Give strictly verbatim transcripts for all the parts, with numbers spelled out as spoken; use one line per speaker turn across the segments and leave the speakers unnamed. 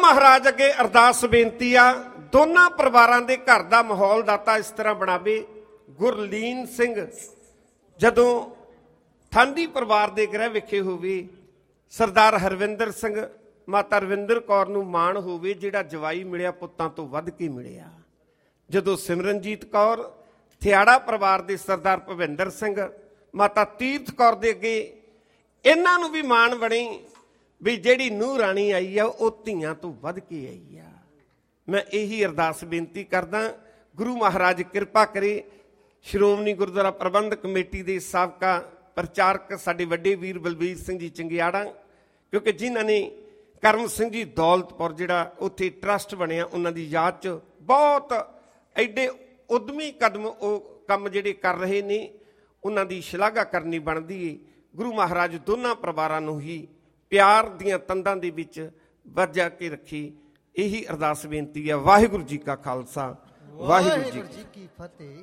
महाराज अगे अरदास बेनती आ, दोनों परिवारों के घर का माहौल दाता इस तरह बनावे। गुरलीन सिंह जदों थांडी परिवार के गृह विखे होवे, सरदार हरविंदर सिंह माता रविंदर कौर नूं माण होवे जिहड़ा जवाई मिलिया पुत्तां तों वध के मिलिया। जदों सिमरनजीत कौर थियाड़ा परिवार के सरदार भविंदर सिंह माता तीर्थ कौर दे अगे इन्हां नूं भी माण बणी भी जिहड़ी नूंह राणी आई आ वो धीआं तों वध के आई आ। मैं यही अरदास बेनती करदा, गुरु महाराज किरपा करे। श्रोमणी गुरुद्वारा प्रबंधक कमेटी के साबका प्रचारक साडे वड्डे वीर बलबीर सिंह जी चंगियाड़ा, क्योंकि जिन्हां ने करम सिंह जी दौलतपुर जिहड़ा उत्थे ट्रस्ट बनिया उन्हां दी याद च बहुत एडे उद्यमी कदम वो काम जिहड़े कर रहे ने, उन्हां दी शलाघा करनी बनदी है। गुरु महाराज दोनों परिवारां नूं ही प्यार दीआं तंदां दे विच वजा के रखी, यही अरदास बेनती है। वाहिगुरू जी का खालसा, वाहिगुरू जी की फतेह।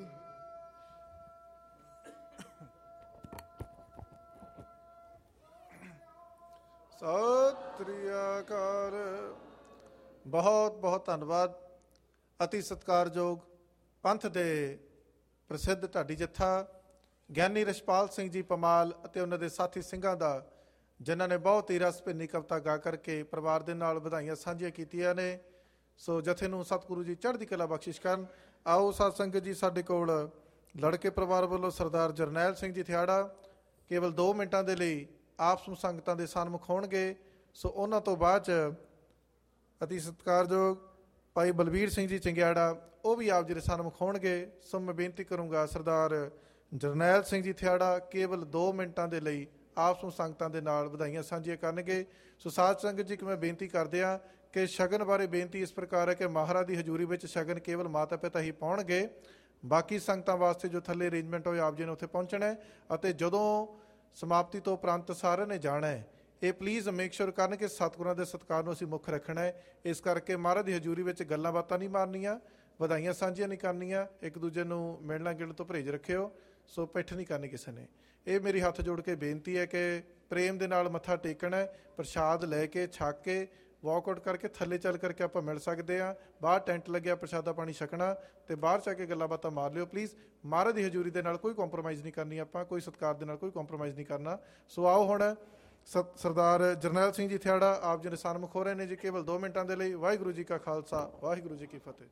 सत श्री अकाल। बहुत बहुत धन्यवाद। अति सत्कारयोग पंथ दे प्रसिद्ध ढाडी जत्था ਗਿਆਨੀ ਰਛਪਾਲ ਸਿੰਘ ਜੀ ਪਮਾਲ ਅਤੇ ਉਹਨਾਂ ਦੇ ਸਾਥੀ ਸਿੰਘਾਂ ਦਾ, ਜਿਨ੍ਹਾਂ ਨੇ ਬਹੁਤ ਹੀ ਰਸ ਭਿੰਨੀ ਕਵਿਤਾ ਗਾ ਕਰਕੇ ਪਰਿਵਾਰ ਦੇ ਨਾਲ ਵਧਾਈਆਂ ਸਾਂਝੀਆਂ ਕੀਤੀਆਂ ਨੇ। ਸੋ ਜਥੇ ਨੂੰ ਸਤਿਗੁਰੂ ਜੀ ਚੜ੍ਹਦੀ ਕਲਾ ਬਖਸ਼ਿਸ਼ ਕਰਨ। ਆਓ ਸਾਧ ਸੰਗਤ ਜੀ, ਸਾਡੇ ਕੋਲ ਲੜਕੇ ਪਰਿਵਾਰ ਵੱਲੋਂ ਸਰਦਾਰ ਜਰਨੈਲ ਸਿੰਘ ਜੀ ਥਿਆੜਾ ਕੇਵਲ ਦੋ ਮਿੰਟਾਂ ਦੇ ਲਈ ਆਪ ਸਮੂਹ ਸੰਗਤਾਂ ਦੇ ਸਨਮੁਖ ਹੋਣਗੇ। ਸੋ ਉਹਨਾਂ ਤੋਂ ਬਾਅਦ 'ਚ ਅਤੀ ਸਤਿਕਾਰਯੋਗ ਭਾਈ ਬਲਬੀਰ ਸਿੰਘ ਜੀ ਚੰਗਿਆੜਾ ਉਹ ਵੀ ਆਪ ਜੀ ਦੇ ਸਨਮੁਖ ਹੋਣਗੇ। ਸੋ ਮੈਂ ਬੇਨਤੀ ਕਰੂੰਗਾ ਸਰਦਾਰ ਜਰਨੈਲ ਸਿੰਘ ਜੀ ਥਿਆੜਾ ਕੇਵਲ ਦੋ ਮਿੰਟਾਂ ਦੇ ਲਈ ਆਪ ਸਮੂਹ ਸੰਗਤਾਂ ਦੇ ਨਾਲ ਵਧਾਈਆਂ ਸਾਂਝੀਆਂ ਕਰਨਗੇ। ਸੋ ਸਾਧ ਸੰਗਤ ਜੀ, ਕਿ ਮੈਂ ਬੇਨਤੀ ਕਰਦੇ ਹਾਂ ਕਿ ਸ਼ਗਨ ਬਾਰੇ ਬੇਨਤੀ ਇਸ ਪ੍ਰਕਾਰ ਹੈ ਕਿ ਮਹਾਰਾਜ ਦੀ ਹਜ਼ੂਰੀ ਵਿੱਚ ਸ਼ਗਨ ਕੇਵਲ ਮਾਤਾ ਪਿਤਾ ਹੀ ਪਾਉਣਗੇ। ਬਾਕੀ ਸੰਗਤਾਂ ਵਾਸਤੇ ਜੋ ਥੱਲੇ ਅਰੇਂਜਮੈਂਟ ਹੋਏ ਆਪ ਜੀ ਨੇ ਉੱਥੇ ਪਹੁੰਚਣਾ ਹੈ, ਅਤੇ ਜਦੋਂ ਸਮਾਪਤੀ ਤੋਂ ਉਪਰੰਤ ਸਾਰਿਆਂ ਨੇ ਜਾਣਾ ਹੈ, ਇਹ ਪਲੀਜ਼ ਮੇਕ ਸ਼ੋਰ ਕਰਨ ਕਿ ਸਤਿਗੁਰਾਂ ਦੇ ਸਤਿਕਾਰ ਨੂੰ ਅਸੀਂ ਮੁੱਖ ਰੱਖਣਾ ਹੈ। ਇਸ ਕਰਕੇ ਮਹਾਰਾਜ ਦੀ ਹਜ਼ੂਰੀ ਵਿੱਚ ਗੱਲਾਂ ਬਾਤਾਂ ਨਹੀਂ ਮਾਰਨੀਆਂ, ਵਧਾਈਆਂ ਸਾਂਝੀਆਂ ਨਹੀਂ ਕਰਨੀਆਂ, ਇੱਕ ਦੂਜੇ ਨੂੰ ਮਿਲਣਾ ਗਿਲਣ ਤੋਂ ਪਰਹੇਜ਼ ਰੱਖਿਓ। ਸੋ ਪਿੱਠ ਨਹੀਂ ਕਰਨੀ ਕਿਸੇ ਨੇ। ਇਹ ਮੇਰੀ ਹੱਥ ਜੋੜ ਕੇ ਬੇਨਤੀ ਹੈ ਕਿ ਪ੍ਰੇਮ ਦੇ ਨਾਲ ਮੱਥਾ ਟੇਕਣਾ, ਪ੍ਰਸ਼ਾਦ ਲੈ ਕੇ ਛੱਕ ਕੇ ਵਾਕਆਊਟ ਕਰਕੇ ਥੱਲੇ ਚੱਲ ਕਰਕੇ ਆਪਾਂ ਮਿਲ ਸਕਦੇ ਹਾਂ। ਬਾਹਰ ਟੈਂਟ ਲੱਗਿਆ ਪ੍ਰਸ਼ਾਦਾ ਪਾਣੀ ਛਕਣਾ ਅਤੇ ਬਾਹਰ ਜਾ ਕੇ ਗੱਲਾਂ ਬਾਤਾਂ ਮਾਰ ਲਿਓ ਪਲੀਜ਼। ਮਹਾਰਾਜ ਦੀ ਹਜ਼ੂਰੀ ਦੇ ਨਾਲ ਕੋਈ ਕੰਪਰੋਮਾਈਜ਼ ਨਹੀਂ ਕਰਨੀ ਆਪਾਂ, ਕੋਈ ਸਤਿਕਾਰ ਦੇ ਨਾਲ ਕੋਈ ਕੰਪਰੋਮਾਈਜ਼ ਨਹੀਂ ਕਰਨਾ। ਸੋ ਆਓ ਹੁਣ ਸ ਸਰਦਾਰ ਜਰਨੈਲ ਸਿੰਘ ਜੀ ਥਿਆੜਾ ਆਪ ਜੀ ਦੇ ਸਨਮੁਖ ਹੋ ਰਹੇ ਨੇ ਜੀ, ਕੇਵਲ ਦੋ ਮਿੰਟਾਂ ਦੇ ਲਈ। ਵਾਹਿਗੁਰੂ ਜੀ ਕਾ ਖਾਲਸਾ, ਵਾਹਿਗੁਰੂ ਜੀ ਕੀ ਫਤਿਹ।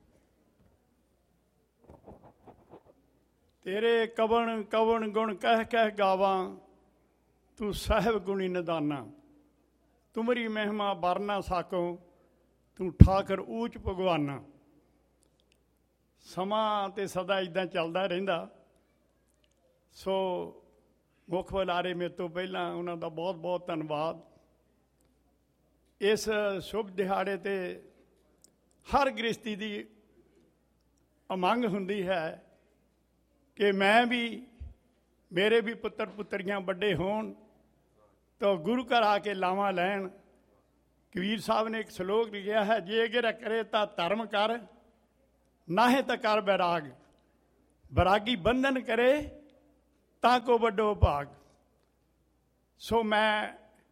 तेरे कवन कवन गुण कह कह गावा, तू साहिब गुणी निदाना। तुमरी महिमा बर ना साको, तू ठाकर ऊच भगवाना। ਸਮਾਂ ਤੇ ਸਦਾ ਇੱਦਾਂ ਚੱਲਦਾ ਰਹਿੰਦਾ। ਸੋ ਮੁੱਖ ਬੁਲਾਰੇ ਮੇਰੇ ਤੋਂ ਪਹਿਲਾਂ ਉਹਨਾਂ ਦਾ ਬਹੁਤ ਬਹੁਤ ਧੰਨਵਾਦ। ਇਸ ਸ਼ੁਭ ਦਿਹਾੜੇ 'ਤੇ ਹਰ ਗ੍ਰਸਤੀ ਦੀ ਉਮੰਗ ਹੁੰਦੀ ਹੈ ਕਿ ਮੈਂ ਵੀ, ਮੇਰੇ ਵੀ ਪੁੱਤਰ ਪੁੱਤਰੀਆਂ ਵੱਡੇ ਹੋਣ ਤਾਂ ਗੁਰੂ ਘਰ ਆ ਕੇ ਲਾਵਾਂ ਲੈਣ। ਕਬੀਰ ਸਾਹਿਬ ਨੇ ਇੱਕ ਸਲੋਕ ਲਿਖਿਆ ਹੈ, ਜੇ ਗਿਰ ਕਰੇ ਤਾਂ ਧਰਮ ਕਰ, ਨਾਹੇ ਤਾਂ ਕਰ ਬੈਰਾਗ। ਬੈਰਾਗੀ ਬੰਧਨ ਕਰੇ ਤਾਂ ਕੋ ਵੱਡੋ ਭਾਗ। ਸੋ ਮੈਂ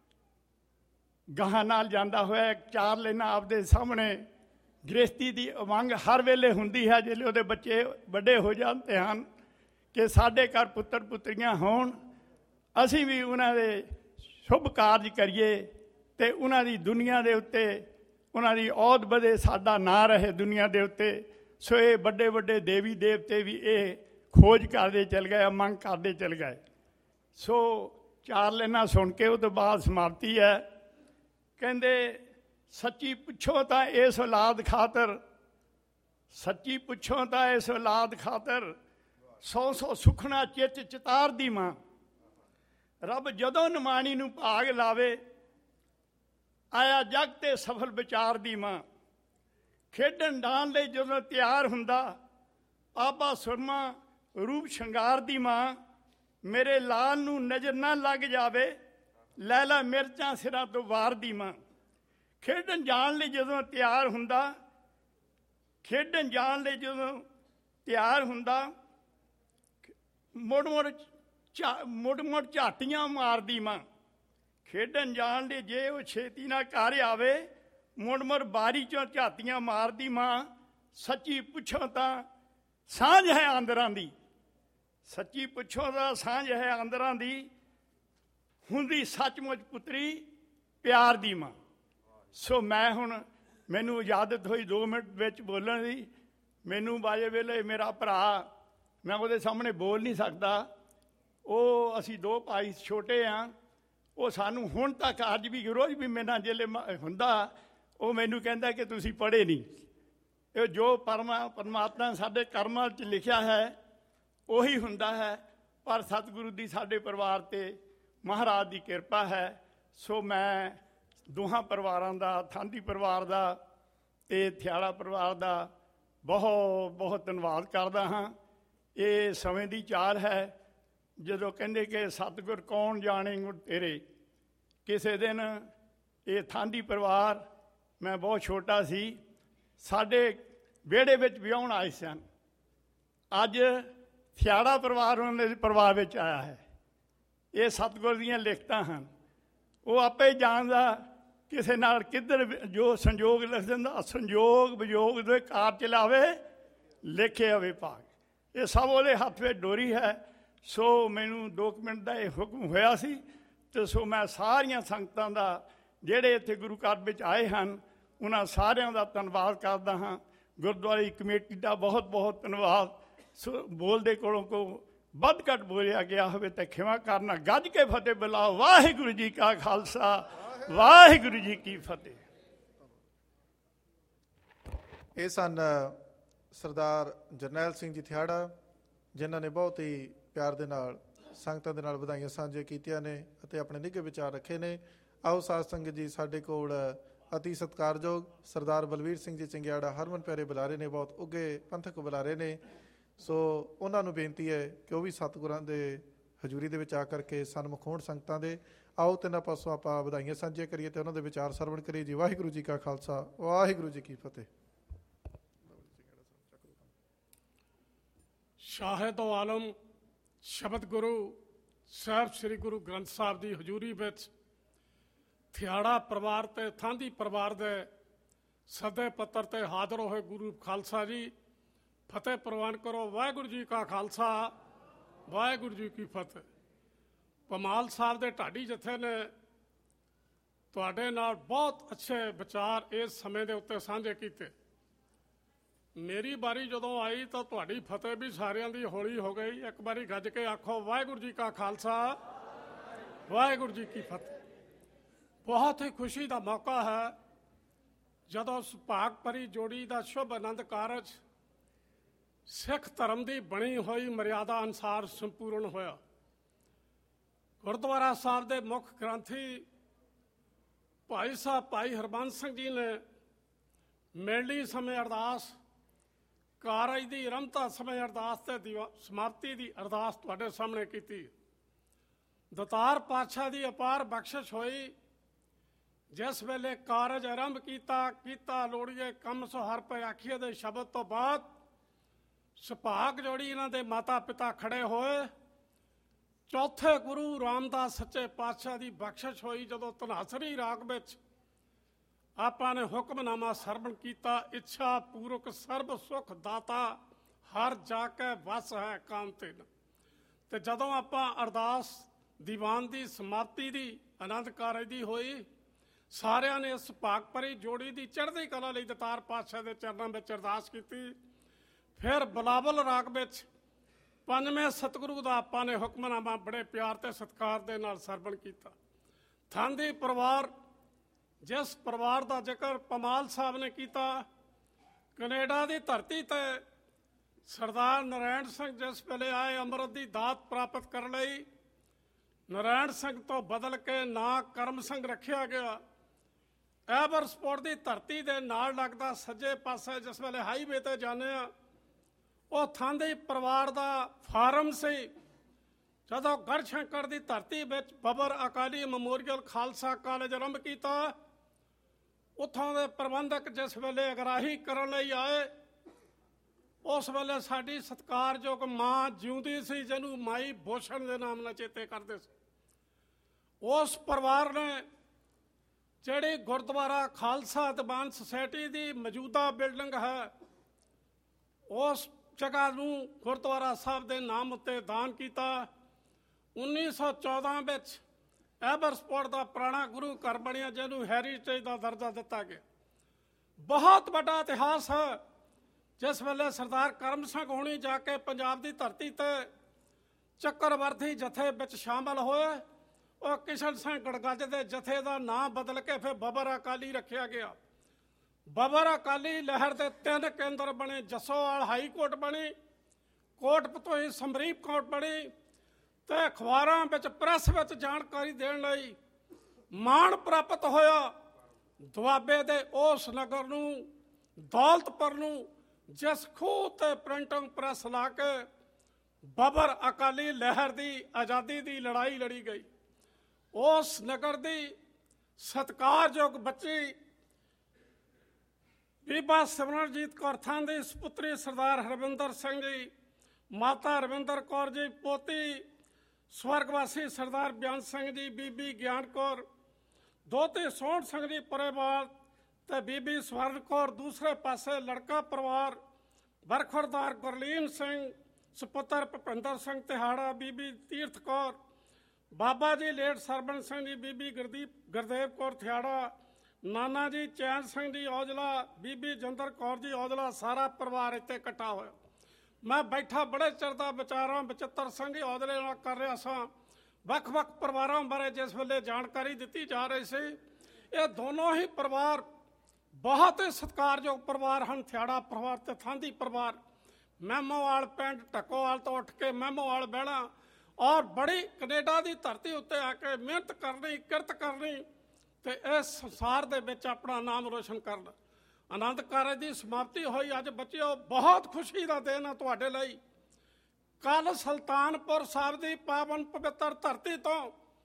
ਗਾਹਾਂ ਨਾਲ ਜਾਂਦਾ ਹੋਇਆ ਚਾਰ ਲੈਣਾ ਆਪਦੇ ਸਾਹਮਣੇ। ਗ੍ਰਸਤੀ ਦੀ ਉਮੰਗ ਹਰ ਵੇਲੇ ਹੁੰਦੀ ਹੈ ਜਦੋਂ ਉਹਦੇ ਬੱਚੇ ਵੱਡੇ ਹੋ ਜਾਂਦੇ ਹਨ ਕਿ ਸਾਡੇ ਘਰ ਪੁੱਤਰ ਪੁੱਤਰੀਆਂ ਹੋਣ, ਅਸੀਂ ਵੀ ਉਹਨਾਂ ਦੇ ਸ਼ੁਭ ਕਾਰਜ ਕਰੀਏ ਅਤੇ ਉਹਨਾਂ ਦੀ ਦੁਨੀਆ ਦੇ ਉੱਤੇ ਉਹਨਾਂ ਦੀ ਔਧ ਵਧੇ, ਸਾਡਾ ਨਾਂ ਰਹੇ ਦੁਨੀਆ ਦੇ ਉੱਤੇ। ਸੋ ਇਹ ਵੱਡੇ ਵੱਡੇ ਦੇਵੀ ਦੇਵਤੇ ਵੀ ਇਹ ਖੋਜ ਕਰਦੇ ਚਲ ਗਏ, ਉਮੰਗ ਕਰਦੇ ਚਲ ਗਏ। ਸੋ ਚਾਰ ਲੈਣਾ ਸੁਣ ਕੇ ਉਹ ਤੋਂ ਬਾਅਦ ਸਮਾਪਤੀ ਹੈ। ਕਹਿੰਦੇ ਸੱਚੀ ਪੁੱਛੋ ਤਾਂ ਇਸ ਔਲਾਦ ਖਾਤਰ, ਸੱਚੀ ਪੁੱਛੋ ਤਾਂ ਇਸ ਔਲਾਦ ਖਾਤਰ, ਸੌ ਸੌ ਸੁਖਣਾ ਚਿੱਤ ਚਿਤਾਰ ਦੀ ਮਾਂ। ਰੱਬ ਜਦੋਂ ਨਿਮਾਣੀ ਨੂੰ ਭਾਗ ਲਾਵੇ, ਆਇਆ ਜਗ ਤੇ ਸਫਲ ਵਿਚਾਰ ਦੀ ਮਾਂ। ਖੇਡਣ ਡਾਣ ਲਈ ਜਦੋਂ ਤਿਆਰ ਹੁੰਦਾ, ਆਬਾ ਸੁਰਮਾ ਰੂਪ ਸ਼ਿੰਗਾਰ ਦੀ ਮਾਂ। ਮੇਰੇ ਲਾਲ ਨੂੰ ਨਜ਼ਰ ਨਾ ਲੱਗ ਜਾਵੇ, ਲੈਲਾ ਮਿਰਚਾਂ ਸਿਰਾਂ ਤੋਂ ਵਾਰ ਦੀ ਮਾਂ। ਖੇਡਣ ਜਾਣ ਲਈ ਜਦੋਂ ਤਿਆਰ ਹੁੰਦਾ, ਖੇਡਣ ਜਾਣ ਲਈ ਜਦੋਂ ਤਿਆਰ ਹੁੰਦਾ, ਮੁੜ ਮੁੜ ਝਾ ਮੁੜ ਮੁੜ ਝਾਟੀਆਂ ਮਾਰਦੀ ਮਾਂ। ਖੇਡਣ ਜਾਣ ਲਈ ਜੇ ਉਹ ਛੇਤੀ ਨਾਲ ਘਰ ਆਵੇ, ਮੁੜ ਮੁੜ ਬਾਰੀ ਚੋਂ ਝਾਤੀਆਂ ਮਾਰਦੀ ਮਾਂ, ਸੱਚੀ ਪੁੱਛੋ ਤਾਂ ਸਾਂਝ ਹੈ ਆਂਦਰਾਂ ਦੀ, ਸੱਚੀ ਪੁੱਛੋ ਤਾਂ ਸਾਂਝ ਹੈ ਆਂਦਰਾਂ ਦੀ, ਹੁੰਦੀ ਸੱਚਮੁੱਚ ਪੁੱਤਰੀ ਪਿਆਰ ਦੀ ਮਾਂ। ਸੋ ਮੈਂ ਹੁਣ ਮੈਨੂੰ ਇਜਾਜ਼ਤ ਹੋਈ ਦੋ ਮਿੰਟ ਵਿੱਚ ਬੋਲਣ ਦੀ। ਮੈਨੂੰ ਬਾਜੇ ਵੇਲੇ ਮੇਰਾ ਭਰਾ, ਮੈਂ ਉਹਦੇ ਸਾਹਮਣੇ ਬੋਲ ਨਹੀਂ ਸਕਦਾ, ਉਹ ਅਸੀਂ ਦੋ ਭਾਈ ਛੋਟੇ ਹਾਂ, ਉਹ ਸਾਨੂੰ ਹੁਣ ਤੱਕ ਅੱਜ ਵੀ ਰੋਜ਼ ਵੀ ਮੇਰੇ ਨਾਲ ਜਿਹੜੇ ਹੁੰਦਾ ਉਹ ਮੈਨੂੰ ਕਹਿੰਦਾ ਕਿ ਤੁਸੀਂ ਪੜ੍ਹੇ ਨਹੀਂ। ਇਹ ਜੋ ਪਰਮਾ ਪਰਮਾਤਮਾ ਨੇ ਸਾਡੇ ਕਰਮਾਂ 'ਚ ਲਿਖਿਆ ਹੈ ਉਹੀ ਹੁੰਦਾ ਹੈ, ਪਰ ਸਤਿਗੁਰੂ ਦੀ ਸਾਡੇ ਪਰਿਵਾਰ 'ਤੇ ਮਹਾਰਾਜ ਦੀ ਕਿਰਪਾ ਹੈ। ਸੋ ਮੈਂ ਦੋਹਾਂ ਪਰਿਵਾਰਾਂ ਦਾ, ਥਾਂਦੀ ਪਰਿਵਾਰ ਦਾ ਅਤੇ ਥਿਆੜਾ ਪਰਿਵਾਰ ਦਾ ਬਹੁਤ ਬਹੁਤ ਧੰਨਵਾਦ ਕਰਦਾ ਹਾਂ। ਇਹ ਸਮੇਂ ਦੀ ਚਾਲ ਹੈ, ਜਦੋਂ ਕਹਿੰਦੇ ਕਿ ਸਤਿਗੁਰ ਕੌਣ ਜਾਣੇ ਗੁਰ ਤੇਰੇ। ਕਿਸੇ ਦਿਨ ਇਹ ਥਾਂਦੀ ਪਰਿਵਾਰ, ਮੈਂ ਬਹੁਤ ਛੋਟਾ ਸੀ, ਸਾਡੇ ਵਿਹੜੇ ਵਿੱਚ ਵਿਆਹੁਣ ਆਏ ਸਨ। ਅੱਜ ਥਿਆੜਾ ਪਰਿਵਾਰ ਉਹਨਾਂ ਦੇ ਪਰਿਵਾਰ ਵਿੱਚ ਆਇਆ ਹੈ। ਇਹ ਸਤਿਗੁਰ ਦੀਆਂ ਲਿਖਤਾਂ ਹਨ। ਉਹ ਆਪੇ ਹੀ ਜਾਣਦਾ ਕਿਸੇ ਨਾਲ ਕਿੱਧਰ ਜੋ ਸੰਜੋਗ ਲਿਖ ਦਿੰਦਾ, ਸੰਜੋਗ ਵਿਜੋਗ ਦੇ ਕਾਰ ਚਲਾਵੇ ਲਿਖੇ ਹੋਵੇ ਭਾਗ। ਇਹ ਸਭ ਉਹਦੇ ਹੱਥ ਵਿੱਚ ਡੋਰੀ ਹੈ। ਸੋ ਮੈਨੂੰ ਦੋ ਕੁ ਮਿੰਟ ਦਾ ਇਹ ਹੁਕਮ ਹੋਇਆ ਸੀ, ਅਤੇ ਸੋ ਮੈਂ ਸਾਰੀਆਂ ਸੰਗਤਾਂ ਦਾ, ਜਿਹੜੇ ਇੱਥੇ ਗੁਰੂ ਘਰ ਵਿੱਚ ਆਏ ਹਨ, ਉਹਨਾਂ ਸਾਰਿਆਂ ਦਾ ਧੰਨਵਾਦ ਕਰਦਾ ਹਾਂ। ਗੁਰਦੁਆਰੇ ਕਮੇਟੀ ਦਾ ਬਹੁਤ ਬਹੁਤ ਧੰਨਵਾਦ। ਸੋ ਬੋਲਦੇ ਕੋਲੋਂ ਕੋ ਵੱਧ ਘੱਟ ਬੋਲਿਆ ਗਿਆ ਹੋਵੇ ਤਾਂ ਖਿਮਾ ਕਰਨਾ। ਗੱਜ ਕੇ ਫਤਿਹ ਬੁਲਾਓ। ਵਾਹਿਗੁਰੂ ਜੀ ਕਾ ਖਾਲਸਾ, ਵਾਹਿਗੁਰੂ ਜੀ ਕੀ ਫਤਿਹ।
ਇਹ ਸਨ ਸਰਦਾਰ ਜਰਨੈਲ ਸਿੰਘ ਜੀ ਥਿਆੜਾ, ਜਿਨ੍ਹਾਂ ਨੇ ਬਹੁਤ ਹੀ ਪਿਆਰ ਦੇ ਨਾਲ ਸੰਗਤਾਂ ਦੇ ਨਾਲ ਵਧਾਈਆਂ ਸਾਂਝੀਆਂ ਕੀਤੀਆਂ ਨੇ ਅਤੇ ਆਪਣੇ ਨਿੱਘੇ ਵਿਚਾਰ ਰੱਖੇ ਨੇ। ਆਓ ਸਾਧ ਸੰਗਤ ਜੀ, ਸਾਡੇ ਕੋਲ ਅਤੀ ਸਤਿਕਾਰਯੋਗ ਸਰਦਾਰ ਬਲਵੀਰ ਸਿੰਘ ਜੀ ਚੰਗਿਆੜਾ ਹਰਮਨ ਪਿਆਰੇ ਬੁਲਾਰੇ ਨੇ, ਬਹੁਤ ਉੱਘੇ ਪੰਥਕ ਬੁਲਾਰੇ ਨੇ। ਸੋ ਉਹਨਾਂ ਨੂੰ ਬੇਨਤੀ ਹੈ ਕਿ ਉਹ ਵੀ ਸਤਿਗੁਰਾਂ ਦੇ ਹਜ਼ੂਰੀ ਦੇ ਵਿੱਚ ਆ ਕਰਕੇ ਸਨਮੁਖ ਹੋਣ ਸੰਗਤਾਂ ਦੇ। ਆਓ ਤਿੰਨਾਂ ਪਾਸੋਂ ਆਪਾਂ ਵਧਾਈਆਂ ਸਾਂਝੀਆਂ ਕਰੀਏ ਅਤੇ ਉਹਨਾਂ ਦੇ ਵਿਚਾਰ ਸਰਵਣ ਕਰੀਏ ਜੀ। ਵਾਹਿਗੁਰੂ ਜੀ ਕਾ ਖਾਲਸਾ, ਵਾਹਿਗੁਰੂ ਜੀ ਕੀ ਫਤਿਹ।
ਸ਼ਾਹਿਦ ਆਲਮ ਸ਼ਬਦ ਗੁਰੂ ਸਾਹਿਬ ਸ੍ਰੀ ਗੁਰੂ ਗ੍ਰੰਥ ਸਾਹਿਬ ਦੀ ਹਜ਼ੂਰੀ ਵਿੱਚ ਥਿਆੜਾ ਪਰਿਵਾਰ ਤੇ ਥਾਂਦੀ ਪਰਿਵਾਰ ਦੇ ਸੱਦੇ ਪੱਤਰ ਤੇ ਹਾਜ਼ਰ ਹੋਏ ਗੁਰੂ ਖਾਲਸਾ ਜੀ, ਫਤਿਹ ਪ੍ਰਵਾਨ ਕਰੋ। ਵਾਹਿਗੁਰੂ ਜੀ ਕਾ ਖਾਲਸਾ, ਵਾਹਿਗੁਰੂ ਜੀ ਕੀ ਫਤਿਹ। ਪਮਾਲ ਸਾਹਿਬ ਦੇ ਢਾਡੀ ਜਥੇ ਨੇ ਤੁਹਾਡੇ ਨਾਲ ਬਹੁਤ ਅੱਛੇ ਵਿਚਾਰ ਇਸ ਸਮੇਂ ਦੇ ਉੱਤੇ ਸਾਂਝੇ ਕੀਤੇ। ਮੇਰੀ ਵਾਰੀ ਜਦੋਂ ਆਈ ਤਾਂ ਤੁਹਾਡੀ ਫਤਿਹ ਵੀ ਸਾਰਿਆਂ ਦੀ ਹੌਲੀ ਹੋ ਗਈ। ਇੱਕ ਵਾਰੀ ਗੱਜ ਕੇ ਆਖੋ ਵਾਹਿਗੁਰੂ ਜੀ ਕਾ ਖਾਲਸਾ, ਵਾਹਿਗੁਰੂ ਜੀ ਕੀ ਫਤਿਹ। ਬਹੁਤ ਹੀ ਖੁਸ਼ੀ ਦਾ ਮੌਕਾ ਹੈ ਜਦੋਂ ਸੁਭਾਗ ਭਰੀ ਜੋੜੀ ਦਾ ਸ਼ੁਭ ਆਨੰਦ ਕਾਰਜ ਸਿੱਖ ਧਰਮ ਦੀ ਬਣੀ ਹੋਈ ਮਰਿਆਦਾ ਅਨੁਸਾਰ ਸੰਪੂਰਨ ਹੋਇਆ। ਗੁਰਦੁਆਰਾ ਸਾਹਿਬ ਦੇ ਮੁੱਖ ਗ੍ਰੰਥੀ ਭਾਈ ਸਾਹਿਬ ਭਾਈ ਹਰਬੰਸ ਸਿੰਘ ਜੀ ਨੇ ਮੇਲੀ ਸਮੇਂ ਅਰਦਾਸ, ਕਾਰਜ ਦੀ ਆਰੰਭਤਾ ਸਮੇਂ ਅਰਦਾਸ ਤੇ ਸਮਾਪਤੀ ਦੀ ਅਰਦਾਸ ਤੁਹਾਡੇ ਸਾਹਮਣੇ ਕੀਤੀ। ਦਤਾਰ ਪਾਤਸ਼ਾਹ ਦੀ ਅਪਾਰ ਬਖਸ਼ਿਸ਼ ਹੋਈ। ਜਿਸ ਵੇਲੇ ਕਾਰਜ ਆਰੰਭ ਕੀਤਾ ਕੀਤਾ ਲੋੜੀਏ ਕੰਮ ਸੋ ਹਰ ਪੈ ਆਖੀਏ ਦੇ ਸ਼ਬਦ ਤੋਂ ਬਾਅਦ ਸੁਭਾਗ ਜੋੜੀ ਇਹਨਾਂ ਦੇ ਮਾਤਾ ਪਿਤਾ ਖੜੇ ਹੋਏ। ਚੌਥੇ ਗੁਰੂ ਰਾਮਦਾਸ ਸੱਚੇ ਪਾਤਸ਼ਾਹ ਦੀ ਬਖਸ਼ਿਸ਼ ਹੋਈ। ਜਦੋਂ ਧਨਾਸਰੀ ਰਾਗ ਵਿੱਚ ਆਪਾਂ ਨੇ ਹੁਕਮਨਾਮਾ ਸਰਵਣ ਕੀਤਾ, ਇੱਛਾ ਪੂਰਕ ਸਰਬ ਸੁਖ ਦਾਤਾ ਹਰ ਜਾ ਕੇ ਵਸ ਹੈ ਕਾਮ ਤੇ। ਤੇ ਜਦੋਂ ਆਪਾਂ ਅਰਦਾਸ ਦੀਵਾਨ ਦੀ ਸਮਾਪਤੀ ਦੀ ਆਨੰਦ ਕਾਰਜ ਦੀ ਹੋਈ, ਸਾਰਿਆਂ ਨੇ ਇਸ ਭਾਗ ਭਰੀ ਜੋੜੀ ਦੀ ਚੜ੍ਹਦੀ ਕਲਾ ਲਈ ਦਤਾਰ ਪਾਤਸ਼ਾਹ ਦੇ ਚਰਨਾਂ ਵਿੱਚ ਅਰਦਾਸ ਕੀਤੀ। ਫਿਰ ਬਲਾਵਲ ਰਾਗ ਵਿੱਚ ਪੰਜਵੇਂ ਸਤਿਗੁਰੂ ਦਾ ਆਪਾਂ ਨੇ ਹੁਕਮਨਾਮਾ ਬੜੇ ਪਿਆਰ ਤੇ ਸਤਿਕਾਰ ਦੇ ਨਾਲ ਸਰਵਣ ਕੀਤਾ। ਥਾਂਦੀ ਪਰਿਵਾਰ, ਜਿਸ ਪਰਿਵਾਰ ਦਾ ਜ਼ਿਕਰ ਪਮਾਲ ਸਾਹਿਬ ਨੇ ਕੀਤਾ, ਕੈਨੇਡਾ ਦੀ ਧਰਤੀ ਤੇ ਸਰਦਾਰ ਨਾਰਾਇਣ ਸਿੰਘ ਜਿਸ ਵੇਲੇ ਆਏ ਅੰਮ੍ਰਿਤ ਦੀ ਦਾਤ ਪ੍ਰਾਪਤ ਕਰਨ ਲਈ, ਨਾਰਾਇਣ ਸਿੰਘ ਤੋਂ ਬਦਲ ਕੇ ਨਾਂ ਕਰਮ ਸਿੰਘ ਰੱਖਿਆ ਗਿਆ। ਐਵਰਸਪੋਰਟ ਦੀ ਧਰਤੀ ਦੇ ਨਾਲ ਲੱਗਦਾ ਸੱਜੇ ਪਾਸੇ ਜਿਸ ਵੇਲੇ ਹਾਈਵੇ ਤੇ ਜਾਂਦੇ ਆ, ਉਹ ਥਾਂਦੀ ਪਰਿਵਾਰ ਦਾ ਫਾਰਮ ਸੀ। ਜਦੋਂ ਗੜਸ਼ੰਕਰ ਦੀ ਧਰਤੀ ਵਿੱਚ ਬੱਬਰ ਅਕਾਲੀ ਮੈਮੋਰੀਅਲ ਖਾਲਸਾ ਕਾਲਜ ਆਰੰਭ ਕੀਤਾ, ਉੱਥੋਂ ਦੇ ਪ੍ਰਬੰਧਕ ਜਿਸ ਵੇਲੇ ਅਗਰਾਹੀ ਕਰਨ ਲਈ ਆਏ, ਉਸ ਵੇਲੇ ਸਾਡੀ ਸਤਿਕਾਰਯੋਗ ਮਾਂ ਜਿਉਂਦੀ ਸੀ, ਜਿਹਨੂੰ ਮਾਈ ਭੂਸ਼ਣ ਦੇ ਨਾਮ ਨਾਲ ਚੇਤੇ ਕਰਦੇ ਸੀ। ਉਸ ਪਰਿਵਾਰ ਨੇ ਜਿਹੜੀ ਗੁਰਦੁਆਰਾ ਖਾਲਸਾ ਦੀਵਾਨ ਸੁਸਾਇਟੀ ਦੀ ਮੌਜੂਦਾ ਬਿਲਡਿੰਗ ਹੈ, ਉਸ ਜਗ੍ਹਾ ਨੂੰ ਗੁਰਦੁਆਰਾ ਸਾਹਿਬ ਦੇ ਨਾਮ ਉੱਤੇ ਦਾਨ ਕੀਤਾ। ਉੱਨੀ ਸੌ ਚੌਦਾਂ ਵਿੱਚ ਐਵਰਸਪੋਰਟ ਦਾ ਪੁਰਾਣਾ ਗੁਰੂ ਘਰ ਬਣਿਆ, ਜਿਹਨੂੰ ਹੈਰੀਟੇਜ ਦਾ ਦਰਜਾ ਦਿੱਤਾ ਗਿਆ। ਬਹੁਤ ਵੱਡਾ ਇਤਿਹਾਸ ਹੈ। ਜਿਸ ਵੇਲੇ ਸਰਦਾਰ ਕਰਮ ਸਿੰਘ ਹੋਣੀ ਜਾ ਕੇ ਪੰਜਾਬ ਦੀ ਧਰਤੀ ਤੇ ਚੱਕਰਵਰਤੀ ਜਥੇ ਵਿੱਚ ਸ਼ਾਮਲ ਹੋਏ, ਉਹ ਕਿਸ਼ਨ ਸਿੰਘ ਗੜਗੱਜ ਦੇ ਜਥੇ ਦਾ ਨਾਮ ਬਦਲ ਕੇ ਫਿਰ ਬੱਬਰ ਅਕਾਲੀ ਰੱਖਿਆ ਗਿਆ। ਬੱਬਰ ਅਕਾਲੀ ਲਹਿਰ ਦੇ ਤਿੰਨ ਕੇਂਦਰ ਬਣੇ। ਜੱਸੋਵਾਲ ਹਾਈ ਕੋਰਟ ਬਣੀ, ਕੋਟਪਤੋਹੀ ਸਮਰੀਪ ਕੋਰਟ ਬਣੀ, ਤੇ ਅਖਬਾਰਾਂ ਵਿੱਚ ਪ੍ਰੈਸ ਵਿੱਚ ਜਾਣਕਾਰੀ ਦੇਣ ਲਈ ਮਾਣ ਪ੍ਰਾਪਤ ਹੋਇਆ। ਦੁਆਬੇ ਦੇ ਉਸ ਨਗਰ ਨੂੰ, ਦੌਲਤਪੁਰ ਨੂੰ, ਜਿਸ ਖੂਹ ਤੇ ਪ੍ਰਿੰਟਿੰਗ ਪ੍ਰੈਸ ਲਾ ਕੇ ਬੱਬਰ ਅਕਾਲੀ ਲਹਿਰ ਦੀ ਆਜ਼ਾਦੀ ਦੀ ਲੜਾਈ ਲੜੀ ਗਈ। ਉਸ ਨਗਰ ਦੀ ਸਤਿਕਾਰਯੋਗ ਬੱਚੀ ਬੀਬਾ ਸਿਮਰਨਜੀਤ ਕੌਰ ਥਾਂ ਦੀ ਸਪੁੱਤਰੀ ਸਰਦਾਰ ਹਰਵਿੰਦਰ ਸਿੰਘ ਜੀ, ਮਾਤਾ ਰਵਿੰਦਰ ਕੌਰ ਜੀ, ਪੋਤੀ ਸਵਰਗਵਾਸੀ ਸਰਦਾਰ ਬਿਆਨ ਸਿੰਘ ਜੀ, ਬੀਬੀ ਗਿਆਨ ਕੌਰ, ਦੋਤੇ ਸੋਹਣ ਸਿੰਘ ਜੀ ਪਰਿਵਾਰ ਤੇ ਬੀਬੀ ਸਵਰਨ ਕੌਰ। ਦੂਸਰੇ ਪਾਸੇ ਲੜਕਾ ਪਰਿਵਾਰ ਬਰਖੁਰਦਾਰ ਗੁਰਲੀਨ ਸਿੰਘ, ਸੁਪੁੱਤਰ ਭੁਪਿੰਦਰ ਸਿੰਘ ਤਿਹਾੜਾ, ਬੀਬੀ ਤੀਰਥ ਕੌਰ, ਬਾਬਾ ਜੀ ਲੇਟ ਸਰਬਣ ਸਿੰਘ ਜੀ, ਬੀਬੀ ਗੁਰਦੀਪ ਗੁਰਦੇਵ ਕੌਰ ਥਿਆੜਾ, ਨਾਨਾ ਜੀ ਚੈਨ ਸਿੰਘ ਜੀ ਔਜਲਾ, ਬੀਬੀ ਜਿੰਦਰ ਕੌਰ ਜੀ ਔਜਲਾ। ਸਾਰਾ ਪਰਿਵਾਰ ਇੱਥੇ ਇਕੱਠਾ ਹੋਇਆ। ਮੈਂ ਬੈਠਾ ਬੜੇ ਚਿਰ ਦਾ ਵਿਚਾਰਾਂ ਬਚਿੱਤਰ ਸਿੰਘ ਜੀ ਔਜਲੇ ਨਾਲ ਕਰ ਰਿਹਾ ਸਾਂ। ਵੱਖ ਵੱਖ ਪਰਿਵਾਰਾਂ ਬਾਰੇ ਜਿਸ ਵੇਲੇ ਜਾਣਕਾਰੀ ਦਿੱਤੀ ਜਾ ਰਹੀ ਸੀ, ਇਹ ਦੋਨੋਂ ਹੀ ਪਰਿਵਾਰ ਬਹੁਤ ਹੀ ਸਤਿਕਾਰਯੋਗ ਪਰਿਵਾਰ ਹਨ। ਥਿਆੜਾ ਪਰਿਵਾਰ ਤੇ ਥਾਂਦੀ ਪਰਿਵਾਰ। ਮਹਿਮੋਵਾਲ ਪਿੰਡ ਢੱਕੋਵਾਲ ਤੋਂ ਉੱਠ ਕੇ ਮਹਿਮੋਵਾਲ ਬਹਿਣਾ, ਔਰ ਬੜੀ ਕੈਨੇਡਾ ਦੀ ਧਰਤੀ ਉੱਤੇ ਆ ਕੇ ਮਿਹਨਤ ਕਰਨੀ, ਕਿਰਤ ਕਰਨੀ ਤੇ ਇਸ ਸੰਸਾਰ ਦੇ ਵਿੱਚ ਆਪਣਾ ਨਾਮ ਰੋਸ਼ਨ ਕਰਨਾ। ਆਨੰਦ ਕਾਰਜ ਦੀ ਸਮਾਪਤੀ ਹੋਈ। ਅੱਜ ਬੱਚਿਓ ਬਹੁਤ ਖੁਸ਼ੀ ਦਾ ਦਿਨ ਆ ਤੁਹਾਡੇ ਲਈ। ਕੱਲ ਸੁਲਤਾਨਪੁਰ ਸਾਹਿਬ ਦੀ ਪਾਵਨ ਪਵਿੱਤਰ ਧਰਤੀ ਤੋਂ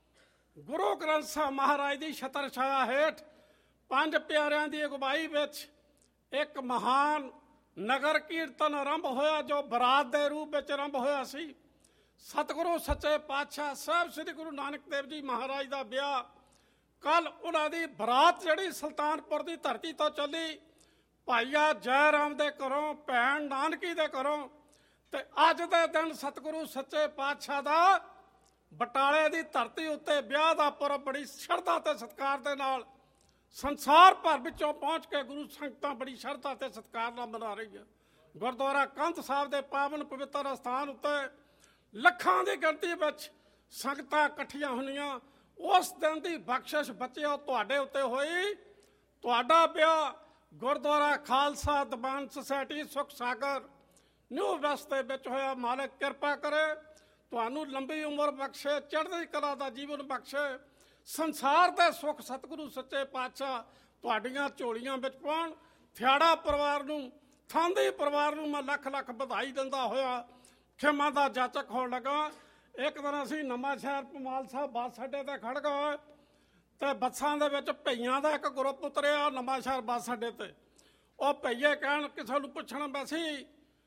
ਗੁਰੂ ਗ੍ਰੰਥ ਸਾਹਿਬ ਮਹਾਰਾਜ ਦੀ ਛਤਰ ਛਾਇਆ ਹੇਠ ਪੰਜ ਪਿਆਰਿਆਂ ਦੀ ਅਗਵਾਈ ਵਿੱਚ ਇੱਕ ਮਹਾਨ ਨਗਰ ਕੀਰਤਨ ਆਰੰਭ ਹੋਇਆ, ਜੋ ਬਰਾਤ ਦੇ ਰੂਪ ਵਿੱਚ ਆਰੰਭ ਹੋਇਆ ਸੀ। ਸਤਿਗੁਰੂ ਸੱਚੇ ਪਾਤਸ਼ਾਹ ਸਾਹਿਬ ਸ੍ਰੀ ਗੁਰੂ ਨਾਨਕ ਦੇਵ ਜੀ ਮਹਾਰਾਜ ਦਾ ਵਿਆਹ, ਕੱਲ ਉਹਨਾਂ ਦੀ ਬਰਾਤ ਜਿਹੜੀ ਸੁਲਤਾਨਪੁਰ ਦੀ ਧਰਤੀ ਤੋਂ ਚੱਲੀ, ਭਾਈਆ ਜੈ ਰਾਮ ਦੇ ਘਰੋਂ, ਭੈਣ ਨਾਨਕੀ ਦੇ ਘਰੋਂ। ਤੇ ਅੱਜ ਦੇ ਦਿਨ ਸਤਿਗੁਰੂ ਸੱਚੇ ਪਾਤਸ਼ਾਹ ਦਾ ਬਟਾਲੇ ਦੀ ਧਰਤੀ ਉੱਤੇ ਵਿਆਹ ਦਾ ਪੁਰਬ ਬੜੀ ਸ਼ਰਧਾ ਤੇ ਸਤਿਕਾਰ ਦੇ ਨਾਲ ਸੰਸਾਰ ਭਰ ਵਿੱਚੋਂ ਪਹੁੰਚ ਕੇ ਗੁਰੂ ਸੰਗਤਾਂ ਬੜੀ ਸ਼ਰਧਾ ਤੇ ਸਤਿਕਾਰ ਨਾਲ ਮਨਾ ਰਹੀ ਹੈ। ਗੁਰਦੁਆਰਾ ਕੰਧ ਸਾਹਿਬ ਦੇ ਪਾਵਨ ਪਵਿੱਤਰ ਅਸਥਾਨ ਉੱਤੇ ਲੱਖਾਂ ਦੀ ਗਿਣਤੀ ਵਿੱਚ ਸੰਗਤਾਂ ਇਕੱਠੀਆਂ ਹੁੰਦੀਆਂ। ਉਸ ਦਿਨ ਦੀ ਬਖਸ਼ਿਸ਼ ਬੱਚਿਓ ਤੁਹਾਡੇ ਉੱਤੇ ਹੋਈ। ਤੁਹਾਡਾ ਵਿਆਹ ਗੁਰਦੁਆਰਾ ਖਾਲਸਾ ਦੀਵਾਨ ਸੁਸਾਇਟੀ ਸੁਖ ਸਾਗਰ ਨਿਊ ਵੈਸਟ ਦੇ ਵਿੱਚ ਹੋਇਆ। ਮਾਲਕ ਕਿਰਪਾ ਕਰੇ, ਤੁਹਾਨੂੰ ਲੰਬੀ ਉਮਰ ਬਖਸ਼ੇ, ਚੜ੍ਹਦੀ ਕਲਾ ਦਾ ਜੀਵਨ ਬਖਸ਼ੇ, ਸੰਸਾਰ ਦੇ ਸੁੱਖ ਸਤਿਗੁਰੂ ਸੱਚੇ ਪਾਤਸ਼ਾਹ ਤੁਹਾਡੀਆਂ ਝੋਲੀਆਂ ਵਿੱਚ ਪਾਉਣ। ਥਿਆੜਾ ਪਰਿਵਾਰ ਨੂੰ, ਥਾਂਦੀ ਪਰਿਵਾਰ ਨੂੰ ਮੈਂ ਲੱਖ ਲੱਖ ਵਧਾਈ ਦਿੰਦਾ ਹੋਇਆ ਖਿਮਾ ਦਾ ਜਾਚਕ ਹੋਣ ਲੱਗਾ। ਇੱਕ ਦਿਨ ਅਸੀਂ ਨਵਾਂ ਸ਼ਹਿਰ ਪਮਾਲ ਸਾਹਿਬ ਬੱਸ ਅੱਡੇ ਤੇ ਖੜ ਗਏ ਤੇ ਬੱਸਾਂ ਦੇ ਵਿੱਚ ਭਈਆਂ ਦਾ ਇੱਕ ਗਰੁੱਪ ਉਤਰਿਆ ਨਵਾਂ ਸ਼ਹਿਰ ਬੱਸ ਅੱਡੇ ਤੇ। ਉਹ ਭਈਏ ਕਹਿਣ ਕਿਸੇ ਨੂੰ ਪੁੱਛਣ ਵੈਸੀ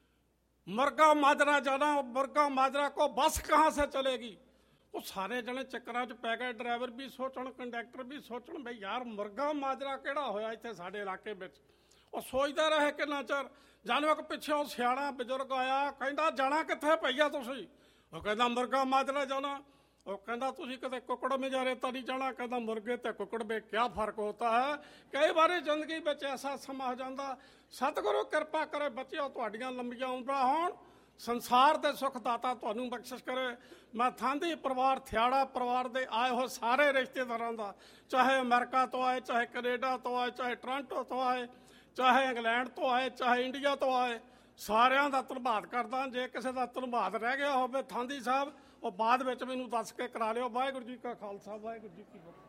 ਮੁਰਗਾ ਮਾਜਰਾ ਜਾਣਾ, ਮੁਰਗਾ ਮਾਜਰਾ ਕੋ ਬੱਸ ਕਹਾਂ ਸੇ ਚਲੇਗੀ। ਉਹ ਸਾਰੇ ਜਣੇ ਚੱਕਰਾਂ 'ਚ ਪੈ ਗਏ। ਡਰਾਈਵਰ ਵੀ ਸੋਚਣ, ਕੰਡਕਟਰ ਵੀ ਸੋਚਣ, ਬਈ ਯਾਰ ਮੁਰਗਾ ਮਾਜਰਾ ਕਿਹੜਾ ਹੋਇਆ ਇੱਥੇ ਸਾਡੇ ਇਲਾਕੇ ਵਿੱਚ। ਉਹ ਸੋਚਦੇ ਰਹੇ ਕਿੰਨਾ ਚਿਰ। ਜਾਨੋ ਇੱਕ ਪਿੱਛੋਂ ਸਿਆਣਾ ਬਜ਼ੁਰਗ ਆਇਆ, ਕਹਿੰਦਾ ਜਾਣਾ ਕਿੱਥੇ ਭਈਆ ਤੁਸੀਂ? ਉਹ ਕਹਿੰਦਾ ਮੁਰਗਾ ਮਾਜਰਾ ਜਾਣਾ। ਉਹ ਕਹਿੰਦਾ ਤੁਸੀਂ ਕਦੇ ਕੁੱਕੜ ਮਜਾਰੇ ਤਾਂ ਨਹੀਂ ਜਾਣਾ? ਕਹਿੰਦਾ ਮੁਰਗੇ ਤੇ ਕੁੱਕੜ ਵਿੱਚ ਕਿਆ ਫਰਕ ਹੋਤਾ ਹੈ। ਕਈ ਵਾਰੀ ਜ਼ਿੰਦਗੀ ਵਿੱਚ ਐਸਾ ਸਮਾਂ ਹੋ ਜਾਂਦਾ। ਸਤਿਗੁਰੂ ਕਿਰਪਾ ਕਰੇ ਬੱਚਿਓ ਤੁਹਾਡੀਆਂ ਲੰਬੀਆਂ ਉਮਰਾਂ ਹੋਣ, ਸੰਸਾਰ ਦੇ ਸੁੱਖ ਦਾਤਾ ਤੁਹਾਨੂੰ ਬਖਸ਼ਿਸ਼ ਕਰੇ। ਮੈਂ ਥਾਂਦੀ ਪਰਿਵਾਰ, ਥਿਆੜਾ ਪਰਿਵਾਰ ਦੇ ਆਏ ਹੋਏ ਸਾਰੇ ਰਿਸ਼ਤੇਦਾਰਾਂ ਦਾ, ਚਾਹੇ ਅਮਰੀਕਾ ਤੋਂ ਆਏ, ਚਾਹੇ ਕੈਨੇਡਾ ਤੋਂ ਆਏ, ਚਾਹੇ ਟੋਰਾਂਟੋ ਤੋਂ ਆਏ, ਚਾਹੇ ਇੰਗਲੈਂਡ ਤੋਂ ਆਏ, ਚਾਹੇ ਇੰਡੀਆ ਤੋਂ ਆਏ, ਸਾਰਿਆਂ ਦਾ ਧੰਨਵਾਦ ਕਰਦਾ। ਜੇ ਕਿਸੇ ਦਾ ਧੰਨਵਾਦ ਰਹਿ ਗਿਆ ਹੋਵੇ ਥਾਂਦੀ ਸਾਹਿਬ, ਉਹ ਬਾਅਦ ਵਿੱਚ ਮੈਨੂੰ ਦੱਸ ਕੇ ਕਰਾ ਲਿਓ। ਵਾਹਿਗੁਰੂ ਜੀ ਕਾ ਖਾਲਸਾ, ਵਾਹਿਗੁਰੂ ਜੀ ਕੀ ਫਤਿਹ।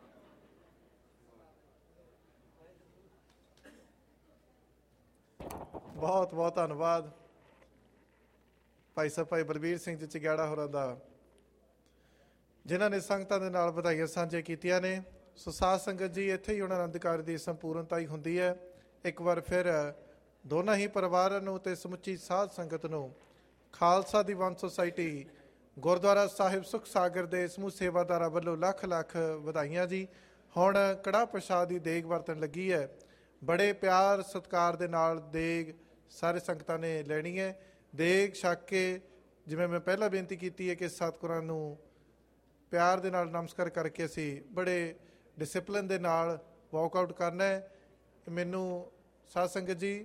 ਬਹੁਤ ਬਹੁਤ ਧੰਨਵਾਦ ਭਾਈ ਸਾਹਿਬ ਭਾਈ ਬਲਬੀਰ ਸਿੰਘ ਜੀ ਚਗਿਆੜਾ ਹੋਰਾਂ ਦਾ, ਜਿਨ੍ਹਾਂ ਨੇ ਸੰਗਤਾਂ ਦੇ ਨਾਲ ਵਧਾਈਆਂ ਸਾਂਝੇ ਕੀਤੀਆਂ ਨੇ। ਸੋ ਸਾਧ ਸੰਗਤ ਜੀ, ਇੱਥੇ ਹੀ ਉਹਨਾਂ ਆਨੰਦ ਕਾਰਜ ਦੀ ਸੰਪੂਰਨਤਾ ਹੀ ਹੁੰਦੀ ਹੈ। ਇੱਕ ਵਾਰ ਫਿਰ ਦੋਨਾਂ ਹੀ ਪਰਿਵਾਰਾਂ ਨੂੰ ਤੇ ਸਮੁੱਚੀ ਸਾਧ ਸੰਗਤ ਨੂੰ ਖਾਲਸਾ ਦੀਵਾਨ ਸੁਸਾਇਟੀ ਗੁਰਦੁਆਰਾ ਸਾਹਿਬ ਸੁਖ ਸਾਗਰ ਦੇ ਸਮੂਹ ਸੇਵਾਦਾਰਾਂ ਵੱਲੋਂ ਲੱਖ ਲੱਖ ਵਧਾਈਆਂ ਜੀ। ਹੁਣ ਕੜਾਹ ਪ੍ਰਸ਼ਾਦ ਦੀ ਦੇਗ ਵਰਤਣ ਲੱਗੀ ਹੈ। ਬੜੇ ਪਿਆਰ ਸਤਿਕਾਰ ਦੇ ਨਾਲ ਦੇਗ ਸਾਰੇ ਸੰਗਤਾਂ ਨੇ ਲੈਣੀ ਹੈ। ਦੇਗ ਛਕ ਕੇ ਜਿਵੇਂ ਮੈਂ ਪਹਿਲਾਂ ਬੇਨਤੀ ਕੀਤੀ ਹੈ ਕਿ ਸਤਿਗੁਰਾਂ ਨੂੰ ਪਿਆਰ ਦੇ ਨਾਲ ਨਮਸਕਾਰ ਕਰਕੇ ਅਸੀਂ ਬੜੇ ਡਿਸਿਪਲਿਨ ਦੇ ਨਾਲ ਵਾਕਆਊਟ ਕਰਨਾ ਹੈ। ਮੈਨੂੰ ਸਾਧ ਸੰਗਤ ਜੀ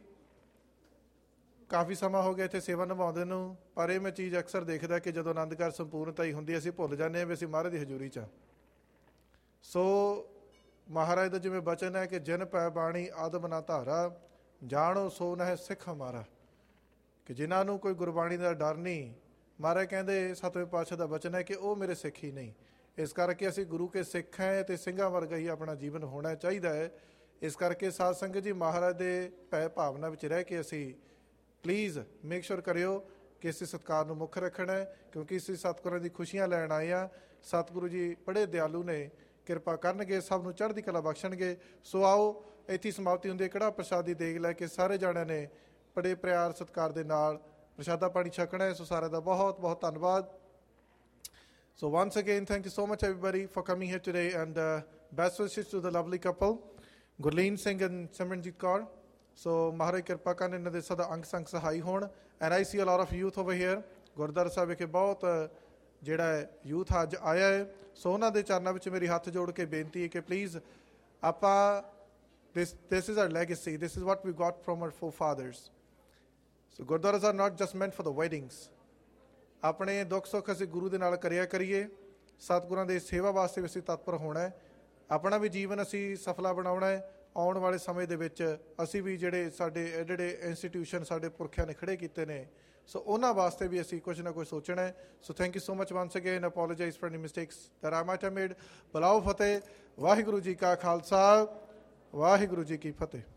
ਕਾਫੀ ਸਮਾਂ ਹੋ ਗਿਆ ਇੱਥੇ ਸੇਵਾ ਨਿਭਾਉਂਦੇ ਨੂੰ, ਪਰ ਇਹ ਮੈਂ ਚੀਜ਼ ਅਕਸਰ ਦੇਖਦਾ ਕਿ ਜਦੋਂ ਆਨੰਦ ਕਾਰਜ ਸੰਪੂਰਨਤਾ ਹੀ ਹੁੰਦੀ ਅਸੀਂ ਭੁੱਲ ਜਾਂਦੇ ਹਾਂ ਵੀ ਅਸੀਂ ਮਹਾਰਾਜ ਦੀ ਹਜ਼ੂਰੀ 'ਚ ਹਾਂ। ਸੋ ਮਹਾਰਾਜ ਦਾ ਜਿਵੇਂ ਬਚਨ ਹੈ ਕਿ ਜਿਨ ਪੈ ਬਾਣੀ ਆਦਮ ਨਾ ਧਾਰਾ, ਜਾਣੋ ਸੋ ਨਾ ਹੈ ਸਿੱਖ ਹਮਾਰਾ, ਕਿ ਜਿਨ੍ਹਾਂ ਨੂੰ ਕੋਈ ਗੁਰਬਾਣੀ ਦਾ ਡਰ ਨਹੀਂ, ਮਹਾਰਾਜ ਕਹਿੰਦੇ ਸਤਵੇਂ ਪਾਤਸ਼ਾਹ ਦਾ ਬਚਨ ਹੈ ਕਿ ਉਹ ਮੇਰੇ ਸਿੱਖ ਹੀ ਨਹੀਂ। ਇਸ ਕਰਕੇ ਅਸੀਂ ਗੁਰੂ ਕੇ ਸਿੱਖ ਹੈ ਅਤੇ ਸਿੰਘਾਂ ਵਰਗਾ ਹੀ ਆਪਣਾ ਜੀਵਨ ਹੋਣਾ ਚਾਹੀਦਾ ਹੈ। ਇਸ ਕਰਕੇ ਸਾਧ ਸੰਗਤ ਜੀ ਮਹਾਰਾਜ ਦੇ ਭੈ ਭਾਵਨਾ ਵਿੱਚ ਰਹਿ ਕੇ ਅਸੀਂ ਪਲੀਜ਼ ਮੇਕ ਸ਼ੋਰ ਕਰਿਓ ਕਿ ਅਸੀਂ ਸਤਿਕਾਰ ਨੂੰ ਮੁੱਖ ਰੱਖਣਾ ਹੈ, ਕਿਉਂਕਿ ਅਸੀਂ ਸਤਿਗੁਰਾਂ ਦੀ ਖੁਸ਼ੀਆਂ ਲੈਣ ਆਏ ਹਾਂ। ਸਤਿਗੁਰੂ ਜੀ ਬੜੇ ਦਿਆਲੂ ਨੇ, ਕਿਰਪਾ ਕਰਨਗੇ, ਸਭ ਨੂੰ ਚੜ੍ਹਦੀ ਕਲਾ ਬਖਸ਼ਣਗੇ। ਸੋ ਆਓ, ਇੱਥੇ ਸਮਾਪਤੀ ਹੁੰਦੀ। ਕੜਾਹ ਪ੍ਰਸ਼ਾਦ ਦੀ ਦੇਗ ਲੈ ਕੇ ਸਾਰੇ ਜਾਣਿਆਂ ਨੇ ਬੜੇ ਪਿਆਰ ਸਤਿਕਾਰ ਦੇ ਨਾਲ ਪ੍ਰਸ਼ਾਦਾ ਪਾਣੀ ਛਕਣਾ ਹੈ। ਸੋ ਸਾਰਿਆਂ ਦਾ ਬਹੁਤ ਬਹੁਤ ਧੰਨਵਾਦ। So once again, thank you so much everybody for coming here today, and uh, best wishes to the lovely couple, Gurleen Singh and Simranjit Kaur. So Maharaj ਕਿਰਪਾ ਕਰਨ ਇਹਨਾਂ ਦੇ ਸਦਾ ਅੰਗ ਸੰਗ ਸਹਾਈ ਹੋਣ। And I see a lot of youth over here. Gurdwara ਸਾਹਿਬ ਵਿਖੇ ਬਹੁਤ ਜਿਹੜਾ ਹੈ ਯੂਥ ਅੱਜ ਆਇਆ ਹੈ। ਸੋ ਉਹਨਾਂ ਦੇ ਚਰਨਾਂ ਵਿੱਚ ਮੇਰੀ ਹੱਥ ਜੋੜ ਕੇ ਬੇਨਤੀ ਹੈ ਕਿ ਪਲੀਜ਼ ਆਪਾਂ this this is our legacy, this is what we got from our forefathers. So ਗੁਰਦੁਆras are not just meant for the weddings. ਆਪਣੇ ਦੁੱਖ ਸੁੱਖ ਅਸੀਂ ਗੁਰੂ ਦੇ ਨਾਲ ਕਰਿਆ ਕਰੀਏ। ਸਤਿਗੁਰਾਂ ਦੇ ਸੇਵਾ ਵਾਸਤੇ ਵੀ ਅਸੀਂ ਤਤਪਰ ਹੋਣਾ ਹੈ। ਆਪਣਾ ਵੀ ਜੀਵਨ ਅਸੀਂ ਸਫਲਾ ਬਣਾਉਣਾ ਹੈ। ਆਉਣ ਵਾਲੇ ਸਮੇਂ ਦੇ ਵਿੱਚ ਅਸੀਂ ਵੀ ਜਿਹੜੇ ਸਾਡੇ ਜਿਹੜੇ ਇੰਸਟੀਟਿਊਸ਼ਨ ਸਾਡੇ ਪੁਰਖਿਆਂ ਨੇ ਖੜੇ ਕੀਤੇ ਨੇ, ਸੋ ਉਹਨਾਂ ਵਾਸਤੇ ਵੀ ਅਸੀਂ ਕੁਝ ਨਾ ਕੁਝ ਸੋਚਣਾ ਹੈ। So thank you so much once again, apologise for any mistakes that I might have made. ਬੁਲਾਓ ਫਤਿਹ। ਵਾਹਿਗੁਰੂ ਜੀ ਕਾ ਖਾਲਸਾ, ਵਾਹਿਗੁਰੂ ਜੀ ਕੀ ਫਤਿਹ।